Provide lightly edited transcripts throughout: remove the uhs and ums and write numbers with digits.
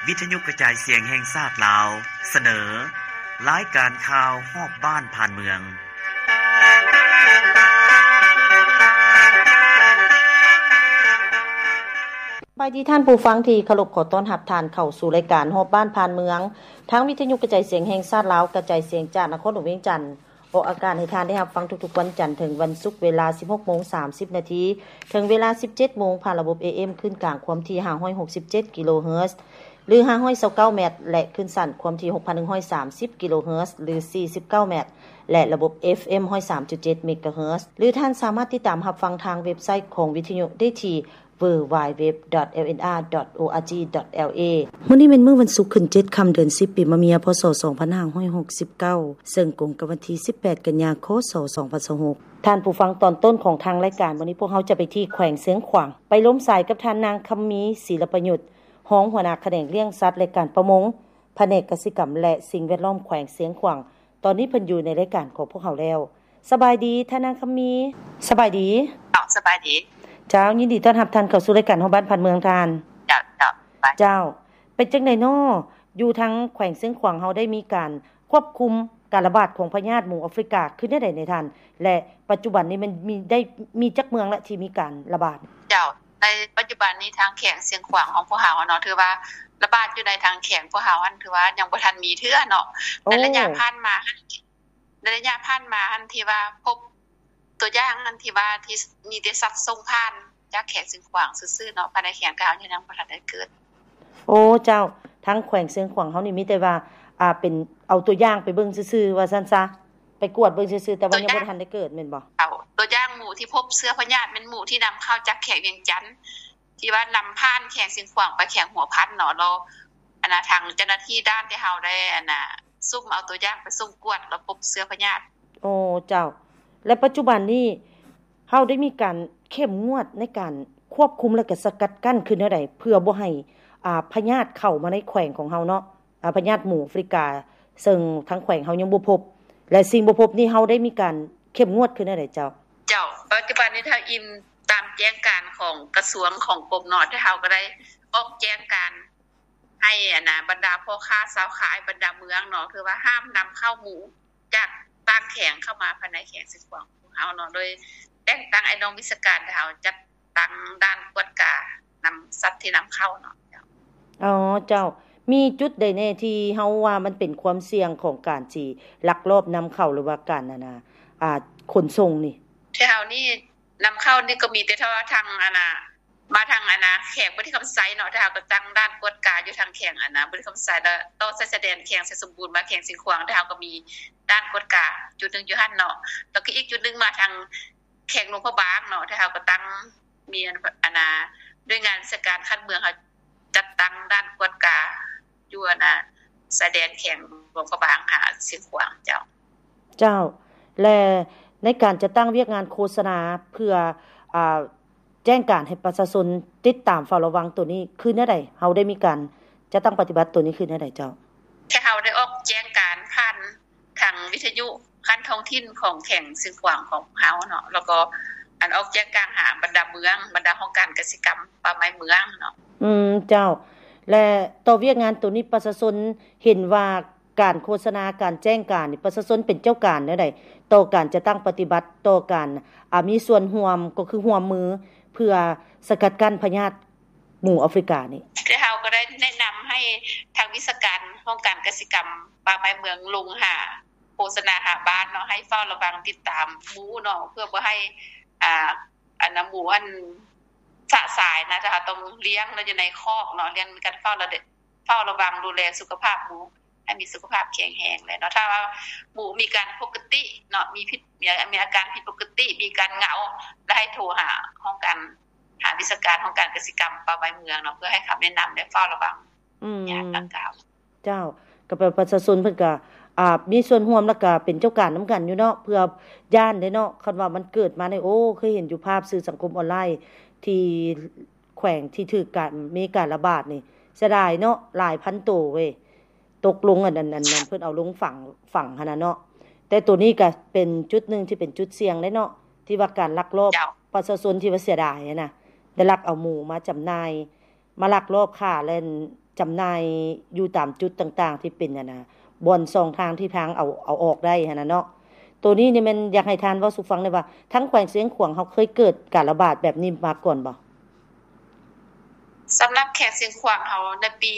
วิทยุกระจายเสียงแห่งชาติลาวเสนอรายการข่าวฮอบบ้านผ่านเมืองบายดีท่านผู้ฟังที่เคารพขอต้อนรับท่านเข้าสู่รายการฮอบบ้านผ่านเมืองทั้งวิทยุกระจายเสียงแห่งชาติลาวกระจายเสียงจากนครหลวงเวียงจันทน์ออกอากาศให้ท่านได้รับฟังทุกๆวันจันทร์ถึงวันศุกร์เวลา 16:30 น. ถึงเวลา 17:00 น. ผ่านระบบ AM ขึ้นกลางความถี่567กิโลเฮิรตซ์หรือ529เมตรและขึ้นสั้นความถี่ 6,130 กิโลเฮิรตซ์หรือ49เมตรและระบบ FM 103.7 เมกะเฮิรตซ์หรือท่านสามารถติดตามรับฟังทางเว็บไซต์ของวิทยุได้ที่www.lnr.org.la มื้อนี้เป็นมื้อวันศุกร์ขึ้น7ค่ำเดือน10ปีมะเมียพศ2569ซึ่งตรงกับวันที่18กันยายน2026ท่านผู้ฟังตอนต้นของทางรายการวันนี้พวกเราจะไปที่แขวงเสียงขวางไปล้มสายกับท่านนางคำมีศิลปยุทธ์รองหัวหน้าแผนกเลี้ยงสัตว์และการประมงแผนกกสิกรรมและสิ่งแวดล้อมแขวงเสียงขวางตอนนี้เพิ่นอยู่ในรายการของพวกเราแล้วสบายดีท่านนางคำมีสบายดีสบายดีเจ้ายินดีต้อนรับท่านเข้าสู่รายการฮอบบ้านผ่านเมืองท่านเจ้าเป็นจังได๋น้ออยู่ทางแขวงเสียงขวางเฮาได้มีการควบคุมการระบาดของพยาธิหมูแอฟริกาขึ้นได้ในท่านและปัจจุบันนี้มันมีจักเมืองและที่มีการระบาดเจ้าในปัจจุบันนี้ทางแขวงเสียงขวางของพวกเฮาเนาะถือว่าระบาดอยู่ในทางแขวงพวกเฮาอันถือว่ายังบ่ทันมีเทื่อเนาะในระยะผ่านมาอันที่ว่าพบตัวอย่างอันที่ว่าที่มีแต่สัตว์ส่งผ่านจากแขวงเสียงขวางซื่อๆเนาะภายในแขวงกาวยังบ่ทันได้เกิดโอ้เจ้าทั้งแขวงเสียงขวางเฮานี่มีแต่ว่าเป็นเอาตัวอย่างไปเบิ่งซื่อๆว่าซั่นซะไปกวดเบิ่งซื่อๆแต่ว่ายังบ่ทันได้เกิดแม่นบ่เอาตัวอย่างหมู่ที่พบเชื้อพยาธิเป็นหมู่ที่นำเข้าจากแขวงเวียงจันทน์ที่ว่านำผ่านแขวงเสียงขวางไปแขวงหัวพันเนาะเราทางเจ้าหน้าที่ด้านที่เฮาได้ซุ่มเอาตัวอย่างไปซุ่มกวดแล้วพบเชื้อพยาธิโอ้เจ้าและปัจจุบันนี้เฮาได้มีการเข้มงวดในการควบคุมและก็สกัดกั้นขึ้นเท่าใดเพื่อบ่ให้พยาธิเข้ามาในแขวงของเฮาเนาะพยาธิหมูแอฟริกาซึ่งทางแขวงเฮายังบ่พบและสิ่งบ่พบนี่เฮาได้มีการเข้มงวดขึ้นเท่าใดเจ้าปัจจุบันนี้ถ้าอิงตามแจ้งการของกระทรวงของกรมนที่เฮาก็ได้ออกแจ้งการให้บรรดาพ่อค้าสาวขายบรรดาเมืองเนาะคือว่าห้ามนำเข้าหมูจากต่างแขวงเข้ามาภายในแขวงเสียงขวางของเฮาเนาะโดยแต่งตั้งไอ้น้องวิชาการที่เฮาจัดตั้งด้านกวดกานำสัตว์ที่นำเข้าเนาะอ๋อเจ้ามีจุดใดแน่ที่เฮาว่ามันเป็นความเสี่ยงของการที่ลักลอบนำเข้าหรือว่าการขนส่งนี่ที่เฮานี่นำเข้านี่ก็มีแต่ว่าทางมาทางแขวงบ่ที่คำไสเนาะถ้าเฮาก็ตั้งด้านกวดกาอยู่ทางแขวงบ่ที่คำไสแล้วต่อแสดงแขวงสมบูรณ์มาแขวงสิงขวางถ้าเฮาก็มีด้านกวดกาจุดนึงอยู่หั่นเนาะแล้วก็อีกจุดนึงมาทางแขวงหลวงพระบางเนาะถ้าเฮาก็ตั้งมีด้วยงานราชการคัดเมืองเฮาจัดตั้งด้านกวดกาอยู่แสดงแขวงหลวงพระบางหาสิงขวางเจ้าและในการจะตั้งเวียกงานโฆษณาเพื่อแจ้งการให้ประชาชนติดตามเฝ้าระวังตัวนี้คือแนวใดเฮาได้มีการจะตั้งปฏิบัติตัวนี้คือแนวใดเจ้าแค่เฮาได้ออกแจ้งการผ่านทางวิทยุคันท้องถิ่นของแขวงสิงขวางของเฮาเนาะแล้วก็ออกแจ้งการหาบรรดาเมืองบรรดาองค์การกสิกรรมป่าไม้เมืองเนาะเจ้าและต่อเวียกงานตัวนี้ประชาชนเห็นว่าการโฆษณาการแจ้งการนี่ประชาชนเป็นเจ้าการแนวใดต่อการจะตั้งปฏิบัติต่อการมีส่วนร่วมก็คือร่วมมือเพื่อสกัดกั้นพยาธิหมูแอฟริกานี่ที่เฮาก็ได้แนะนําให้ทางวิชาการองค์การกสิกรรมป่าไม้เมืองลงหาโฆษณาหาบ้านเนาะให้เฝ้าระวังติดตามหมูเนาะเพื่อบ่ให้หมูสะสายนะจะต้องเลี้ยงแล้วอยู่ในคอกเนาะเลี้ยงมีการเฝ้าระวังดูแลสุขภาพหมูให้มีสุขภาพแข็งแรงเลยเนาะถ้าว่าหมูมีการปกติเนาะมีอาการผิดปกติมีการเหงาแล้วให้โทรหาห้องการหาวิชาการของการกสิกรรมป่าไม้เมืองเนาะเพื่อให้คำแนะนําและเฝ้าระวังอย่างดังกล่าวเจ้าก็ประชาชนเพิ่นก็มีส่วนร่วมแล้วก็เป็นเจ้าการนํากันอยู่เนาะเพื่อย่านได้เนาะคันว่ามันเกิดมาในเคยเห็นอยู่ภาพสื่อสังคมออนไลน์ที่แขวงที่ถูกมีการระบาดนี่เสียดายเนาะหลายพันตัวเว้ยตกลงอันนั้นเพิ่นเอาลงฝั่งหั่นน่ะเนาะแต่ตัวนี้ก็เป็นจุดนึงที่เป็นจุดเสี่ยงได้เนาะที่ว่าการลักลอบประชาชนที่ว่าเสียดายนะได้ลักเอาหมูมาจำหน่ายมาลักลอบค้าและจำหน่ายอยู่ตามจุดต่างๆที่เป็นบ่อน2ทางที่ทางเอาออกได้หั่นน่ะเนาะตัวนี้นี่มันอยากให้ทานเว้าสู่ฟังได้ว่าทั้งแขวงเสียงขวางเฮาเคยเกิดการระบาดแบบนี้มาก่อนบ่สำหรับแขกเสียงขวางเฮาในปี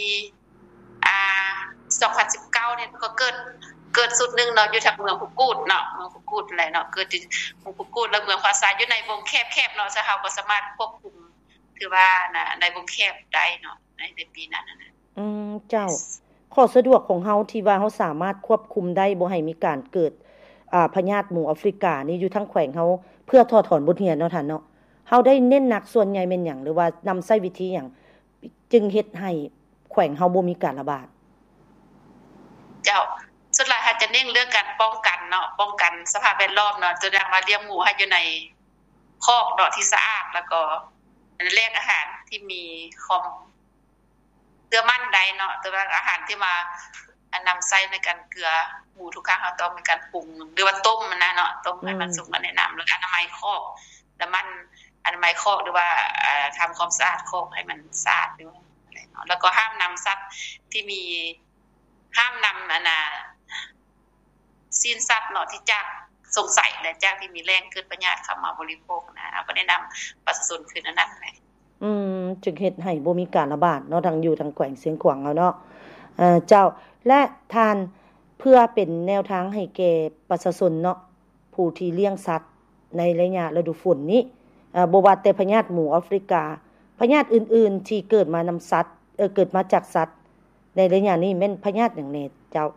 2019เนี่ยก็เกิดสุดนึงเนาะอยู่ทางเมืองพุกูดเนาะเมืองพุกูดอะไรเนาะเกิดที่เมืองพุกูดแล้วเมืองภาษาอยู่ในวงแคบๆเนาะซะเฮาก็สามารถควบคุมถือว่าในวงแคบได้เนาะในปีนั้นน่ะเจ้าข้อสะดวกของเฮาที่ว่าเฮาสามารถควบคุมได้บ่ให้มีการเกิดพยาธิหมูแอฟริกานี่อยู่ทั้งแขวงเฮาเพื่อถอดถอนบทเรียนเนาะท่านเนาะเฮาได้เน้นหนักส่วนใหญ่แม่นหยังหรือว่านำใช้วิธีหยังจึงเฮ็ดให้แขวงเฮาบ่มีการระบาดเจ้าสุดท้ายถ้าจะเน้นเรื่องการป้องกันเนาะป้องกันสภาพแวดล้อมเนาะจะได้มาเลี้ยงหมูให้อยู่ในคอกเนาะที่สะอาดแล้วก็แลกอาหารที่มีความเกลือมันใดเนาะแต่ว่าอาหารที่มานำใช้ในการเกลือหมูทุกครั้งเราต้องมีการปรุงหรือว่าต้มมันนะเนาะต้มให้มันสุกในน้ำแล้วอนามัยคอกแล้วมันอนามัยคอกหรือว่าทำความสะอาดคอกให้มันสะอาดด้วยอะไรเนาะแล้วก็ห้ามนำสัตว์ที่มีห้ามนำซีนสัตว์เนาะที่จากสงสัยและจากที่มีแรงเกิดพยาธิเข้ามาบริโภคนะบ่ได้นำประชาชนคืนนั้นแหละจึงเฮ็ดให้บ่มีการระบาดเนาะทางอยู่ทางแขวงเสียงขวางเนาะเจ้าและทานเพื่อเป็นแนวทางให้แก่ประชาชนเนาะผู้ที่เลี้ยงสัตว์ในระยะฤดูฝนนี้บ่ว่าแต่พยาธิหมูแอฟริกาพยาธิอื่นๆที่เกิดมานำสัตว์เกิดมาจากสัตว์ในระยะนี้แม่นพยาธิหยังแน่เจ้า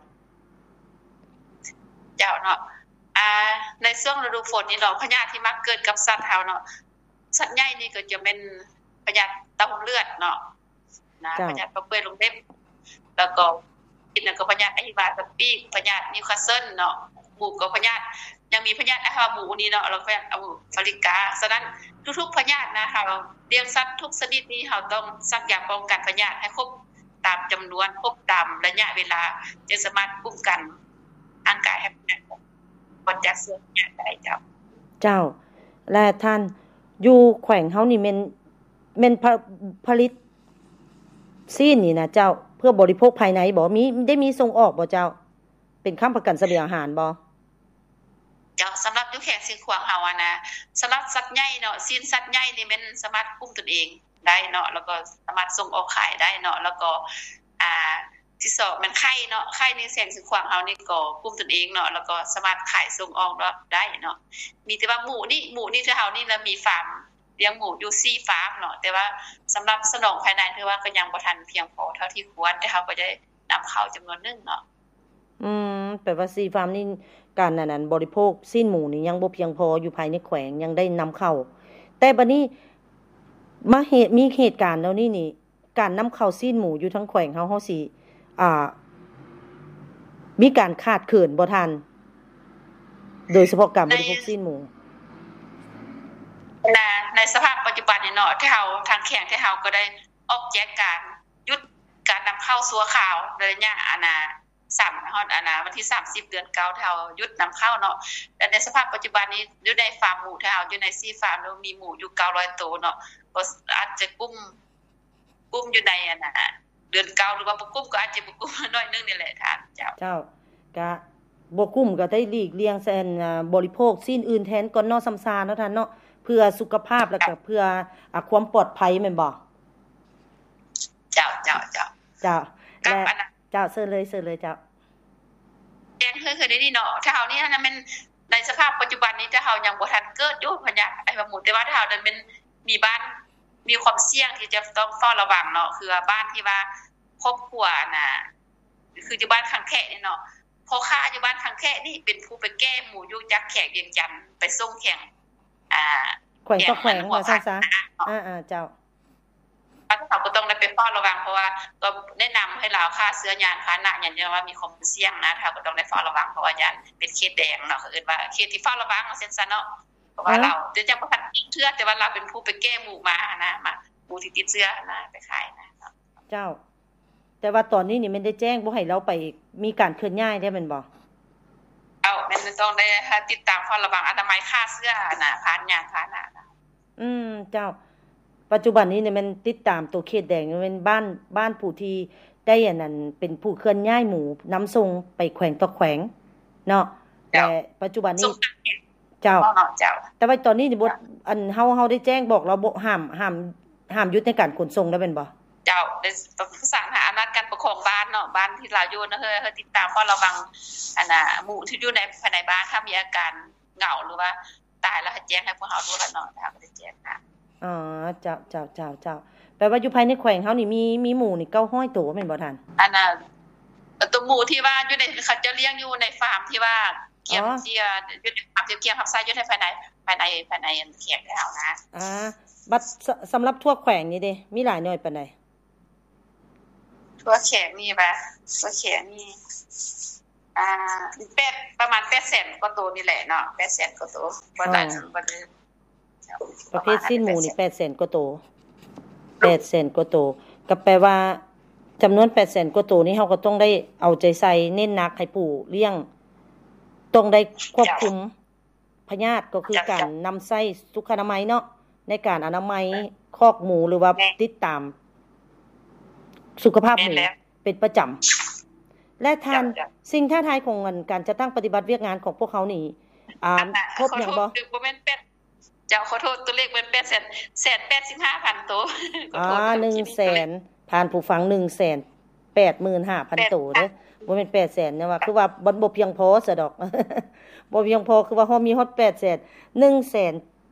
เนาะในช่วงฤดูฝนนี่เนาะพยาธิที่มักเกิดกับสัตว์เฮาเนาะสัตว์ใหญ่นี่ก็จะเป็นพยาธิต่อมเลือดเนาะพยาธิปะเปื้อนลงเล็บแล้วก็กินแล้วก็พยาธิอหิวาตปีกพยาธินิวคาสเซิลเนาะหมูก็พยาธิยังมีพยาธิหมูนี่เนาะแล้วก็พยาธิแอฟริกาฉะนั้นทุกๆพยาธินะเฮาเลี้ยงสัตว์ทุกชนิดนี้เฮาต้องซักยาป้องกันพยาธิให้ครบตามจำนวนครบตามระยะเวลาจะสามารถป้องกันร่างกายให้บ่จากเชื้อพยาธิได้เจ้าและท่านอยู่แขวงเฮานี่แม่นผลิตซีนนี่นะเจ้าเพื่อบริโภคภายในบ่ได้มีส่งออกบ่เจ้าเป็นค้ำประกันเสบียงอาหารบ่เจ้าสำหรับอยู่แขกสิขวางเฮานะสำหรับสัตว์ใหญ่เนาะซีนสัตว์ใหญ่นี่มันสามารถคุมตนเองได้เนาะแล้วก็สามารถส่งออกขายได้เนาะแล้วก็ที่2มันไข่เนาะไข่ในแสงสิขวางเฮานี่ก็คุมตนเองเนาะแล้วก็สามารถขายส่งออกได้เนาะมีแต่ว่าหมูนี่ที่เฮานี่ละมีฟาร์มเลี้ยงหมูอยู่4ฟาร์มเนาะแต่ว่าสำหรับสนองภายในถือว่าก็ยังบ่ทันเพียงพอเท่าที่ควรแต่เฮาก็ได้นำเข้าจำนวนนึงเนาะแปลว่า4ฟาร์มนี่การนั้นบริโภคซีนหมูนี่ยังบ่เพียงพออยู่ภายในแขวงยังได้นำเข้าแต่บัดนี้มีเหตุการณ์แล้วนี่การนำเข้าซีนหมูอยู่ทั้งแขวงเฮาสิมีการขาดเขินบ่ทันโดยเฉพาะการบริโภคซีนหมูในสภาพปัจจุบันนี่เนาะที่เฮาทางแข่งที่เฮาก็ได้ออกแจกการหยุดการนำเข้าสัวขาวในระยะวันที่30เดือน9ที่เฮาหยุดนำเข้าเนาะแต่ในสภาพปัจจุบันนี้อยู่ในฟาร์มหมูที่เฮาอยู่ใน4ฟาร์มแล้วมีหมูอยู่900ตัวเนาะก็อาจจะกุ้มอยู่ในเดือน9หรือว่าบ่กุ้มก็อาจจะบ่กุ้มน้อยนึงนี่แหละท่านเจ้าก็บ่กุ้มก็ได้หลีกเลี่ยงแซนบริโภคสิ่งอื่นแทนก่อนเนาะซ้ำซาเนาะท่านเนาะเพื่อสุขภาพแล้วก็เพื่อความปลอดภัยแม่นบ่เจ้าและเจ้าเชิญเลยเจ้าแจ้งคือได้นี่เนาะถ้าเฮานี่มันในสภาพปัจจุบันนี้ถ้าเฮายังบ่ทันเกิดอยู่พญาไอ้หมูแต่ว่าถ้าเฮานั้นเป็นมีบ้านมีความเสี่ยงที่จะต้องเฝ้าระวังเนาะคือบ้านที่ว่าครอบครัวน่ะคืออยู่บ้านขังแคะนี่เนาะพ่อค้าอยู่บ้านขังแคะนี่เป็นผู้ไปแก้หมูอยู่จักแขกเวียงจันทน์ไปส่งแข่งแขวงต่อแขวงว่าซั่นซะเจ้าเราก็ต้องได้ไปเฝ้าระวังเพราะว่าก็แนะนําให้เราค่าเสื้อยานพาหนะอย่างเดียวว่ามีความเสี่ยงนะเราก็ต้องได้เฝ้าระวังเพราะว่ายานเป็นเขตแดงเนาะคือว่าเขตที่เฝ้าระวังว่าซั่นซะเนาะเพราะว่าเราจะบ่ทันติดเชื้อแต่ว่าเราเป็นผู้ไปแก้หมู่มานะมาหมู่ที่ติดเชื้อนะไปขายนะเจ้าแต่ว่าตอนนี้นี่มันได้แจ้งบ่ให้เราไปมีการเคลื่อนย้ายได้แม่นบ่มันต้องได้ติดตามเฝ้าระวังอนามัยค่าเสื้อนะพาหนะเจ้าปัจจุบันนี้เนี่ยมันติดตามตัวเขตแดงมันบ้านผู้ที่ได้อันนั้นเป็นผู้เคลื่อนย้ายหมู่นํส่งไปแขวงต่อแขวงเนาะแต่ปัจจุบันนี้เจ้าแต่ว่าตอนนี้นี่บ่อันเฮาได้แจ้งบอกเราบ่ห้ามหยุดในการขนส่งแล้วแม่นบ่เจ้าได้ประสานหาอำนาจการปกครองบ้านเนาะบ้านที่ลาวอยู่นะเฮ้ยติดตามเพราะระวังอันน่ะหมู่ที่อยู่ในภายในบ้านถ้ามีอาการเหงาหรือว่าตายแล้วให้แจ้งให้พวกเฮารู้แล้วเนาะถ้าบ่ได้แจ้งค่ะอ๋อเจ้าแปลว่าอยู่ภายในแขวงเฮานี่มีหมู่นี่900ตัวแม่นบ่ท่านอันน่ะตัวหมู่ที่ว่าอยู่ในเขาจะเลี้ยงอยู่ในฟาร์มที่ว่าเกี่ยวที่อยู่ในฟาร์มเกี่ยวกับไส้อยู่ในภายในแขวงแล้วนะบัดสำหรับทั่วแขวงนี่เด้มีหลายหน่วยปานใดทั่วแขวงนี่บ่ทั่วแขวงนี่ประมาณ 800,000 กว่าตัวนี่แหละเนาะ 800,000 กว่าตัวบ่ได้ประเภทสิ้นหมูนี่ 800,000 กว่าตัว800,000 กว่าตัวก็แปลว่าจำนวน 800,000 กว่าตัวนี้เฮาก็ต้องได้เอาใจใส่เน้นหนักให้ผู้เลี้ยงต้องได้ควบคุมพยาธิก็คือการนำใส่สุขอนามัยเนาะในการอนามัยคอกหมูหรือว่าติดตามสุขภาพหมูเป็นประจำและท่านสิ่งท้าทายของการจะตั้งปฏิบัติเวียกงานของพวกเขานี่พบหยังบ่บ่แม่นเจ้าขอโทษตัวเลขเป็น185,000 ตัว 100,000ผ่านผู้ฟัง 185,000 ตัวเด้อบ่แม่น 800,000นะว่าคือว่าบ่เพียงพอซะดอกบ่เพียงพอคือว่าเฮามีฮอด 800,000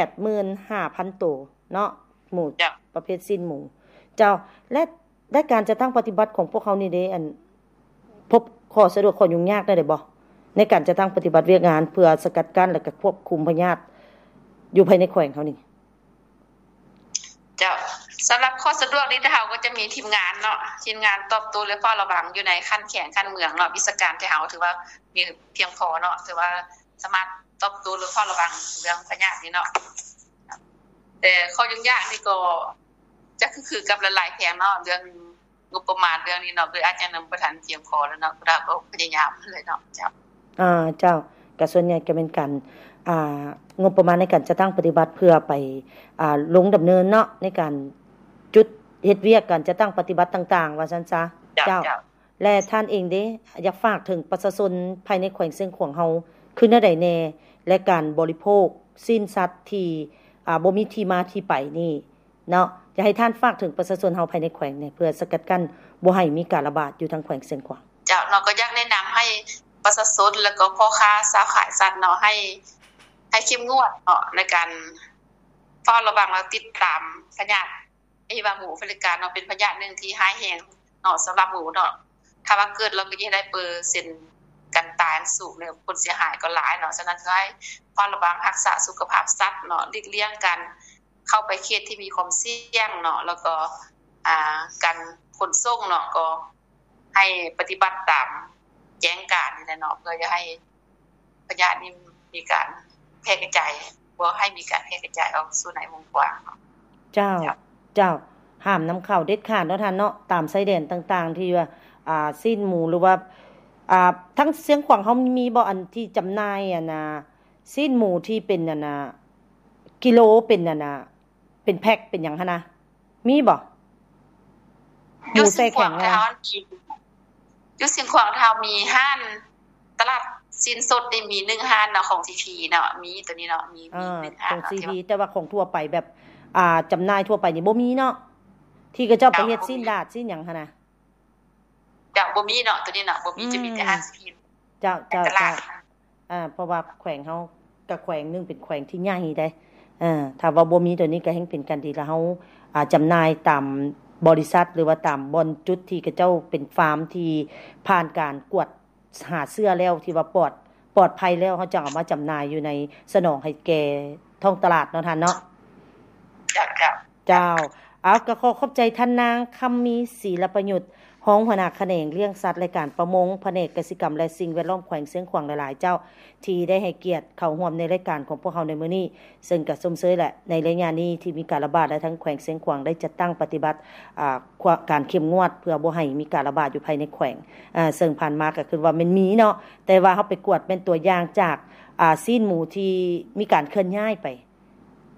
185,000 ตัวเนาะหมู่ประเภทสิ้นหมูเจ้าและการจะตั้งปฏิบัติของพวกเขานี่เด้อันพบข้อสะดวกข้อยุ่งยากได้บ่ในการจะตั้งปฏิบัติเวียกงานเพื่อสกัดกั้นและก็ควบคุมพยาธิอยู่ภายในแขวงเขานี่เจ้าสำหรับข้อสะดวกนี้เฮาก็จะมีทีมงานเนาะทีมงานตอบโต้และเฝ้าระวังอยู่ในขั้นแขวงขั้นเมืองเนาะวิชาการที่เฮาถือว่ามีเพียงพอเนาะถือว่าสามารถตอบโต้หรือเฝ้าระวังเรื่องพยาธินี่เนาะแต่ข้อยุ่งยากนี่ก็จะคือกับหลายๆแขวงเนาะเรื่องงบประมาณเรื่องนี้เนาะคืออาจจะนำประธานเพียงพอแล้วเนาะเราก็พยายามเลยเนาะเจ้าเจ้าก็ส่วนใหญ่ก็เป็นการงบประมาณในการจะตั้งปฏิบัติเพื่อไปลงดำเนินเนาะในการจุดเฮ็ดเวียกกันจะตั้งปฏิบัติต่างๆว่าซั่นซะเจ้าและท่านเองเด้อยากฝากถึงประชาชนภายในแขวงเชียงขวางเฮาคือแนวใดแน่และการบริโภคสิ้นสัตว์ที่บ่มีที่มาที่ไปนี่เนาะอยากให้ท่านฝากถึงประชาชนเฮาภายในแขวงเนี่ยเพื่อสกัดกั้นบ่ให้มีการระบาดอยู่ทางแขวงเชียงขวางเจ้าเราก็อยากแนะนําให้ประชาชนแล้วก็พ่อค้าค้าขายสัตว์เนาะให้เข้มงวดเนาะในการเฝ้าระวังและติดตามพยาธิว่าหมูแอฟริกาเนาะเป็นพยาธินึงที่ร้ายแรงเนาะสําหรับหมูเนาะถ้าว่าเกิดเราก็จะได้เปอร์เซ็นต์การตายสูงเนี่ยผลเสียหายก็หลายเนาะฉะนั้นก็ให้เฝ้าระวังรักษาสุขภาพสัตว์เนาะหลีกเลี่ยงกันเข้าไปเขตที่มีความเสี่ยงเนาะแล้วก็การขนส่งเนาะก็ให้ปฏิบัติตามแจ้งการนี่แหละเนาะเพื่อจะให้พยาธินี้มีการแพร่กระจายบ่ให้มีการแพร่กระจายออกสู่ในวงกว้างเจ้าห้ามนําเข้าเด็ดขาดเนาะท่านเนาะตามชายแดนต่างๆที่ว่าสิ้นหมูหรือว่าทั้งเสียงขวางเฮามีบ่อันที่จำหน่ายสิ้นหมูที่เป็นกิโลเป็นเป็นแพ็คเป็นหยังหั่นนะมีบ่หมูใส่แข็งอยู่เสียงขวางเฮามีห้านตลาดสิ้นสดได้มี1ห้านเนาะของ CP เนาะมีตัวนี้เนาะมี1ห้านของ CP แต่ว่าของทั่วไปแบบจำหน่ายทั่วไปนี่บ่มีเนาะที่เขาเจ้าไปเฮ็ดสิ้นลาดสิ้นหยังหั่นน่ะจ้ะบ่มีเนาะตัวนี้เนาะบ่มีจะมีแต่ห้าน CP เจ้าเพราะว่าแขวงเฮาก็แขวงนึงเป็นแขวงที่ใหญ่ได้ถ้าว่าบ่มีตัวนี้ก็แฮ่งเป็นกันดีแล้วเฮาจำหน่ายตามบริษัทหรือว่าตามบ่อนจุดที่เขาเจ้าเป็นฟาร์มที่ผ่านการกวดหาเสื้อแล้วที่ว่าปลอดภัยแล้วเฮาจะเอามาจำหน่ายอยู่ในสนองให้แก่ท้องตลาดเนาะท่านเนาะเจ้าก็ขอขอบใจท่านนางคำมีศรีละประยุทธ์ห้องหัวหน้าแขนงเลี้ยงสัตว์รายการประมงแผนกกสิกรรมและสิ่งแวดล้อมแขวงเชียงขวางหลายๆเจ้าที่ได้ให้เกียรติเข้าร่วมในรายการของพวกเราในมื้อนี้ซึ่งก็สมเสยแหละในระยะนี้ที่มีการระบาดและทั้งแขวงเชียงขวางได้จัดตั้งปฏิบัติการเข้มงวดเพื่อบ่ให้มีการระบาดอยู่ภายในแขวงซึ่งผ่านมาก็คือว่ามันมีเนาะแต่ว่าเฮาไปกวดเป็นตัวอย่างจากสิ้นหมูที่มีการเคลื่อนย้ายไป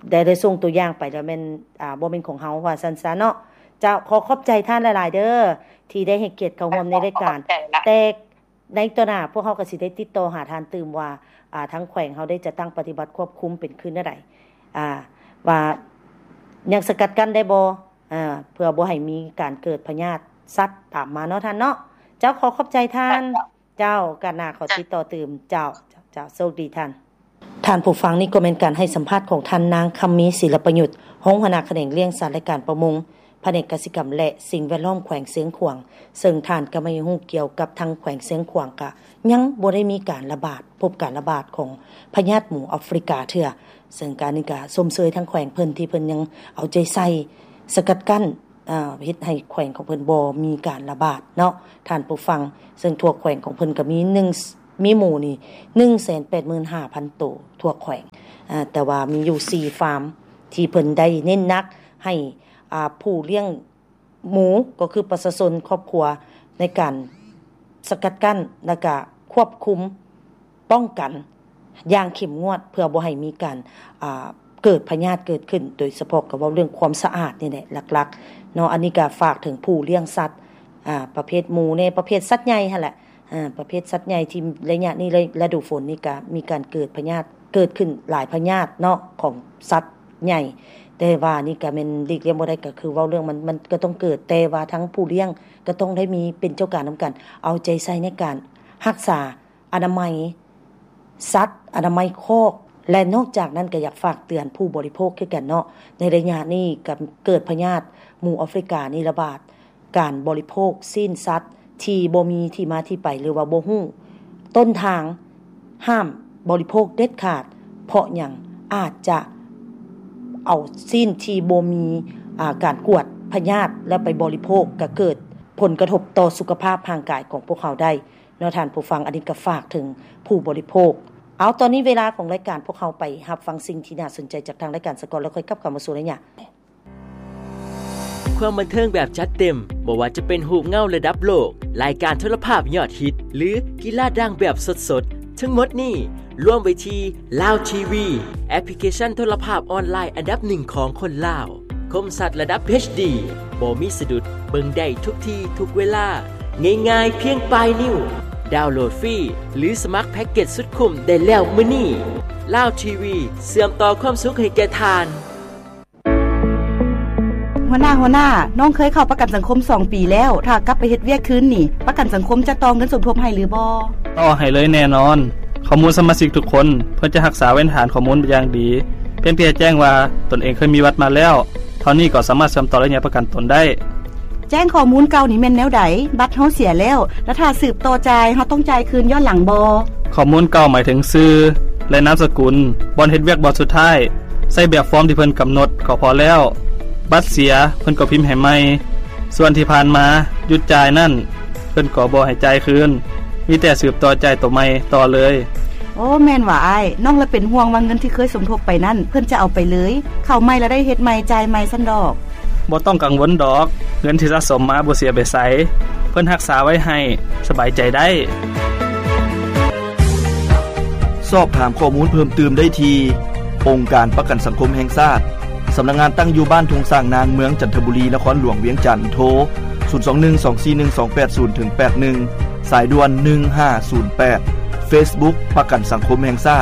ได้ส่งตัวอย่างไปแล้วแม่นบ่แม่นของเฮาว่าซั่นซะเนาะเจ้าขอขอบใจท่านหลายๆเด้อที่ได้ให้เกียรติเข้าร่วมในรายการแต่ในตัวหน้าพวกเฮาก็สิได้ติดต่อหาท่านตื่มว่าทั้งแขวงเฮาได้จะตั้งปฏิบัติควบคุมเป็นคืนใดว่ายังสกัดกั้นได้บ่เพื่อบ่ให้มีการเกิดพยาธิสัตว์ตามมาเนาะท่านเนาะเจ้าขอขอบใจท่านเจ้ากันหน้าขอติดต่อตื่มเจ้าโชคดีท่านผู้ฟังนี่ก็เป็นการให้สัมภาษณ์ของท่านนางคำมีศิลปยุทธห้องหัวหน้าแขนงเลี้ยงสัตว์และการประมงแผนกกสิกรรมและสิ่งแวดล้อมแขวงเสียงขวางซึ่งท่านก็ไม่ฮู้เกี่ยวกับทางแขวงเสียงขวางก็ยังบ่ได้มีการระบาดพบการระบาดของพยาธิหมูแอฟริกาเทื่อซึ่งการนี้ก็สมเสยทางแขวงเพิ่นที่เพิ่นยังเอาใจใส่สกัดกั้นเฮ็ดให้แขวงของเพิ่นบ่มีการระบาดเนาะท่านผู้ฟังซึ่งทั่วแขวงของเพิ่นก็มีหมูนี่ 185,000 ตัวทั่วแขวงแต่ว่ามีอยู่4ฟาร์มที่เพิ่นได้เน้นหนักให้ผู้เลี้ยงหมูก็คือประชาชนครอบครัวในการสกัดกั้นและก็ควบคุมป้องกันอย่างเข้มงวดเพื่อบ่ให้มีการเกิดพยาธิเกิดขึ้นโดยเฉพาะกับเรื่องความสะอาดนี่แหละหลักๆเนาะอันนี้ก็ฝากถึงผู้เลี้ยงสัตว์ประเภทหมูในประเภทสัตว์ใหญ่หั่นแหละประเภทสัตว์ใหญ่ที่ระยะนี้ฤดูฝนนี่ก็มีการเกิดพยาธิเกิดขึ้นหลายพยาธิเนาะของสัตว์ใหญ่แต่ว่านี่ก็เป็นหลีกเลี่ยงบ่ได้ก็คือเว้าเรื่องมันก็ต้องเกิดแต่ว่าทั้งผู้เลี้ยงก็ต้องได้มีเป็นเจ้าการนำกันเอาใจใส่ในการรักษาอนามัยสัตว์อนามัยคอกและนอกจากนั้นก็อยากฝากเตือนผู้บริโภคคือกันเนาะในระยะนี้ก็เกิดพยาธิหมูแอฟริกานี่ระบาดการบริโภคสิ้นสัตว์ที่บ่มีที่มาที่ไปหรือว่าบ่ฮู้ต้นทางห้ามบริโภคเด็ดขาดเพราะหยังอาจจะเอาสิ้นที่บ่มีการกวดพยาธิแล้วไปบริโภคก็เกิดผลกระทบต่อสุขภาพทางกายของพวกเขาได้เนาะท่านผู้ฟังอันนี้ก็ฝากถึงผู้บริโภคเอาตอนนี้เวลาของรายการพวกเขาไปรับฟังสิ่งที่น่าสนใจจากทางรายการสกอร์แล้วค่อยกลับเข้ามาสู่รายการความบันเทิงแบบจัดเต็มบ่ว่าจะเป็นหูปเงาระดับโลกรายการโทรภาพยอดฮิตหรือกีฬาดังแบบสดๆทั้งหมดนี้รวมไว้ที่ Lao TV แอปพลิเคชันโทรภาพออนไลน์อันดับ1ของคนลาวคมสัตว์ระดับ HD บ่มีสะดุดเบิ่งได้ทุกที่ทุกเวลาง่ายๆเพียงปลายนิ้วดาวน์โหลดฟรีหรือสมัครแพ็กเกจสุดคุ้มได้แล้วมื้อนี้ Lao TV เชื่อมต่อความสุขให้แก่ทานหัวหน้าน้องเคยเข้าประกันสังคม2ปีแล้วถ้ากลับไปเฮ็ดเวียกคืนนี่ประกันสังคมจะต่อเงินสมทบให้หรือบ่ต่อให้เลยแน่นอนข้อมูลสมาชิกทุกคนเพื่อจะรักษาไว้ฐานข้อมูลเป็นอย่างดีเพียงแจ้งว่าตนเองเคยมีวัดมาแล้วเท่านี้ก็สามารถเชื่อมต่อระยะประกันตนได้แจ้งข้อมูลเก่านี่แม่นแนวใดบัตรเฮาเสียแล้วถ้าสืบต่อจ่ายเฮาต้องจ่ายคืนย้อนหลังบ่ข้อมูลเก่าหมายถึงชื่อและนามสกุลบ่อนเฮ็ดเวียกบ่สุดท้ายใส่แบบฟอร์มที่เพิ่นกำหนดก็พอแล้วบัตรเสียเพิ่นก็พิมพ์ให้ใหม่ส่วนที่ผ่านมาหยุดจ่ายนั่นเพิ่นก็บ่ให้จ่ายคืนมีแต่สืบต่อจ่ายตัวใหม่ต่อเลยโอ้แม่นว่าอ้ายน้องละเป็นห่วงว่าเงินที่เคยสมทบไปนั่นเพิ่นจะเอาไปเลยเข้าใหม่แล้วได้เฮ็ดใหม่จ่ายใหม่ซั่นดอกบ่ต้องกังวลดอกเงินที่สะสมมาบ่เสียไปไสเพิ่นรักษาไว้ให้สบายใจได้สอบถามข้อมูลเพิ่มเติมได้ที่องค์การประกันสังคมแห่งชาติสำนักงานตั้งอยู่บ้านทุ่งสร้างนางเมืองจันทบุรีนครหลวงเวียงจันทน์โทร0212412281สายด่วน1508 Facebook ประกันสังคมแห่งชาติ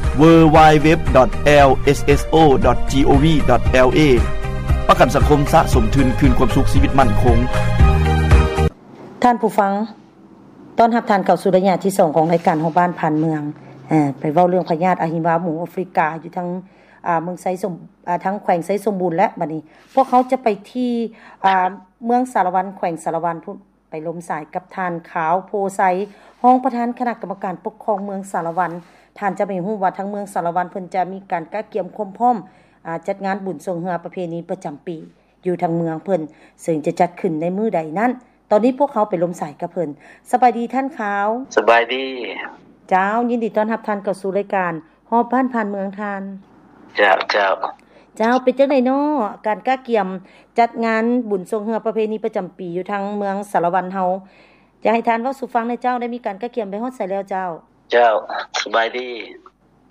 www.lsso.gov.la ประกันสังคมสะสมทุนคืนความสุขชีวิตมั่นคงท่านผู้ฟังต้อนรับท่านเข้าสู่ระยะที่2ของรายการของบ้านผ่านเมืองไปเว้าเรื่องพยาธิอะฮิวาหมูแอฟริกาอยู่ทั้งเมืองไซสมทั้งแขวงไซสมบูรณ์และบัดนี้พวกเขาจะไปที่เมืองสารวันแขวงสารวันไปลมสายกับท่านขาวโพไซห้องประธานคณะกรรมการปกครองเมืองสารวันท่านจะไม่ฮู้ว่าทั้งเมืองสารวันเพิ่นจะมีการกะเกียมความพร้อมจัดงานบุญส่งเฮือประเพณีประจำปีอยู่ทางเมืองเพิ่นซึ่งจะจัดขึ้นในมื้อใดนั้นตอนนี้พวกเขาไปลมสายกับเพิ่นสบายดีท่านขาวสบายดีเจ้ายินดีต้อนรับท่านเข้าสู่รายการฮอบบ้านผ่านเมืองท่านเจ้าเป็นจังได๋น้อการกะเกียมจัดงานบุญส่งเฮือประเพณีประจำปีอยู่ทางเมืองสารวันเฮาจะให้ท่านเว้าสู่ฟังในเจ้าได้มีการกะเกียมไปฮอดไสแล้วเจ้าสบายดี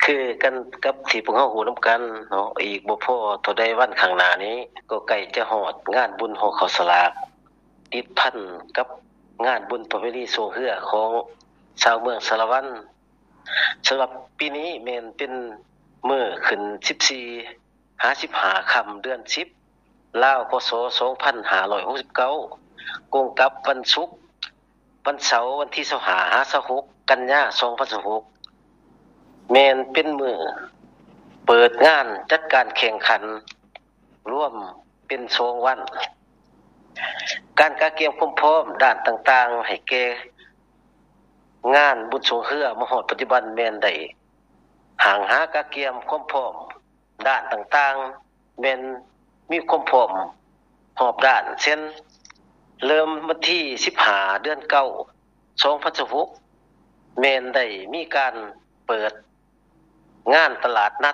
คือกันกับที่พวกเฮาฮู้นํากันเนาะอีกบ่พอเท่าใดวันข้างหน้านี้ก็ใกล้จะฮอดงานบุญห่อข้าวสลากติดพันกับงานบุญประเพณีสวงเรือของชาวเมืองสารวันสำหรับปีนี้แม่นเป็นมื้อขึ้น14 55 ค่ำเดือน10ลาวพศ2569กงกับวันศุกร์วันเสาร์วันที่25-26กันยายน2016แม่นเป็นมื้อเปิดงานจัดการแข่งขันร่วมเป็น2วันการกะเกียมความพร้อมด้านต่างๆให้แก่งานบุญสงเรือมาฮอดปัจจุบันแม่นได้ห่างหากะเกียมความพร้อมด้านต่างๆแม่นมีความพร้อมรอบด้านเช่นเริ่มวันที่15เดือน9 2016แม่นได้มีการเปิดงานตลาดนัด